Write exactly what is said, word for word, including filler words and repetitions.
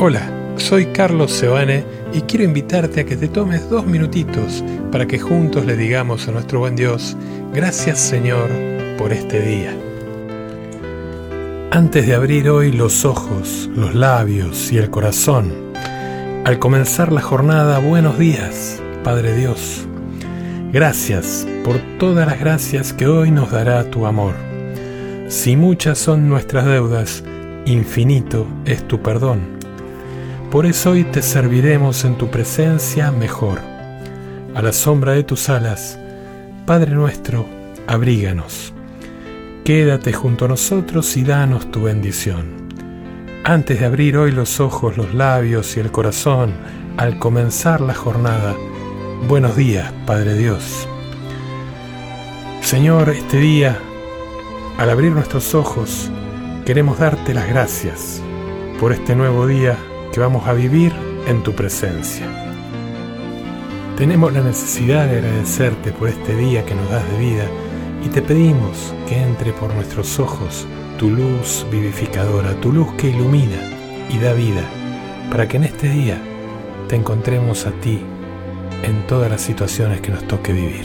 Hola, soy Carlos Sebane y quiero invitarte a que te tomes dos minutitos para que juntos le digamos a nuestro buen Dios: gracias, Señor, por este día. Antes de abrir hoy los ojos, los labios y el corazón, al comenzar la jornada, buenos días, Padre Dios. Gracias por todas las gracias que hoy nos dará tu amor. Si muchas son nuestras deudas, infinito es tu perdón. Por eso hoy te serviremos en tu presencia mejor. A la sombra de tus alas, Padre nuestro, abríganos. Quédate junto a nosotros y danos tu bendición. Antes de abrir hoy los ojos, los labios y el corazón, al comenzar la jornada, buenos días, Padre Dios. Señor, este día, al abrir nuestros ojos, queremos darte las gracias por este nuevo día que vamos a vivir en tu presencia. Tenemos la necesidad de agradecerte por este día que nos das de vida y te pedimos que entre por nuestros ojos tu luz vivificadora, tu luz que ilumina y da vida, para que en este día te encontremos a ti en todas las situaciones que nos toque vivir.